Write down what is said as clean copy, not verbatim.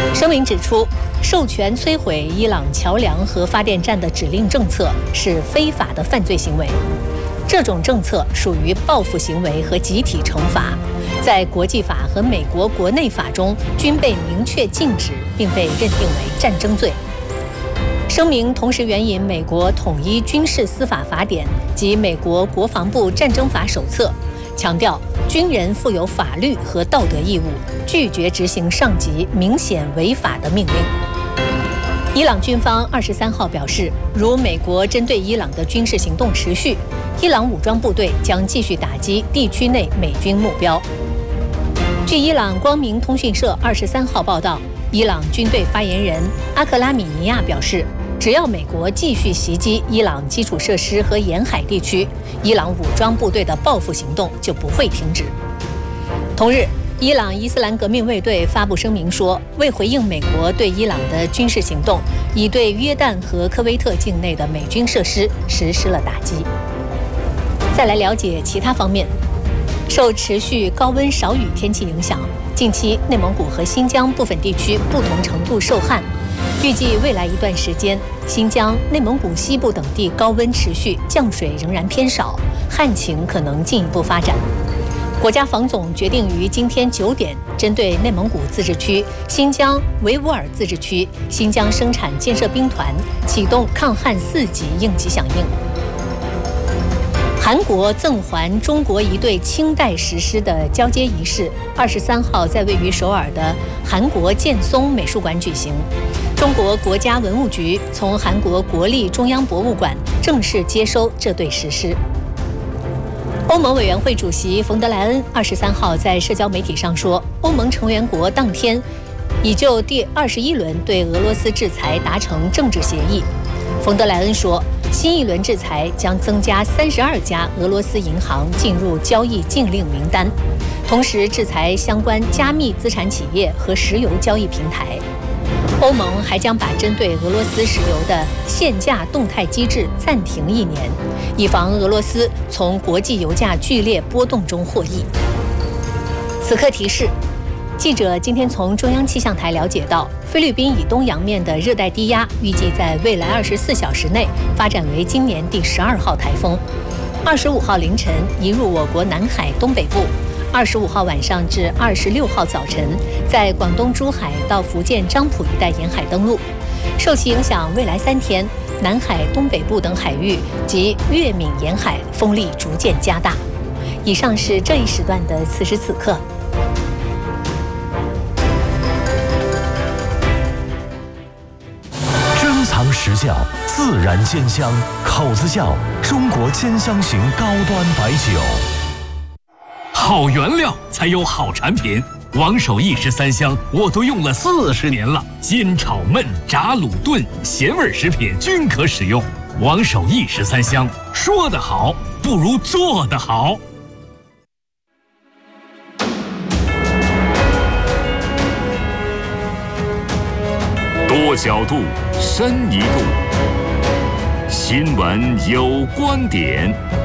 声明指出，授权摧毁伊朗桥梁和发电站的指令政策是非法的犯罪行为。这种政策属于报复行为和集体惩罚，在国际法和美国国内法中均被明确禁止，并被认定为战争罪。声明同时援引美国统一军事司法法典及美国国防部战争法手册，强调军人负有法律和道德义务，拒绝执行上级明显违法的命令。伊朗军方23号表示，如美国针对伊朗的军事行动持续，伊朗武装部队将继续打击地区内美军目标。据伊朗光明通讯社23号报道，伊朗军队发言人阿克拉米尼亚表示，只要美国继续袭击伊朗基础设施和沿海地区，伊朗武装部队的报复行动就不会停止。同日，伊朗伊斯兰革命卫队发布声明说，为回应美国对伊朗的军事行动，已对约旦和科威特境内的美军设施实施了打击。再来了解其他方面，受持续高温少雨天气影响，近期内蒙古和新疆部分地区不同程度受旱。预计未来一段时间，新疆、内蒙古西部等地高温持续，降水仍然偏少，旱情可能进一步发展。国家防总决定于今天9点，针对内蒙古自治区、新疆维吾尔自治区、新疆生产建设兵团启动抗旱4级应急响应。韩国赠还中国一对清代石狮的交接仪式，23号在位于首尔的韩国建松美术馆举行。中国国家文物局从韩国国立中央博物馆正式接收这对石狮。欧盟委员会主席冯德莱恩23号在社交媒体上说，欧盟成员国当天已就第21轮对俄罗斯制裁达成政治协议。冯德莱恩说，新一轮制裁将增加32家俄罗斯银行进入交易禁令名单，同时制裁相关加密资产企业和石油交易平台。欧盟还将把针对俄罗斯石油的限价动态机制暂停1年，以防俄罗斯从国际油价剧烈波动中获益。此刻提示，记者今天从中央气象台了解到，菲律宾以东洋面的热带低压预计在未来24小时内发展为今年第12号台风，25号凌晨移入我国南海东北部，25号晚上至26号早晨在广东珠海到福建漳浦一带沿海登陆。受其影响，未来3天，南海东北部等海域及粤闽沿海风力逐渐加大。以上是这一时段的此时此刻。 珍藏实窖，自然鲜香，口子窖，中国兼香型高端白酒。 好原料才有好产品，王守义13香我都用了40年了，煎炒焖炸卤炖咸味食品均可使用。王守义13香，说得好不如做得好。多角度，深一度，新闻有观点。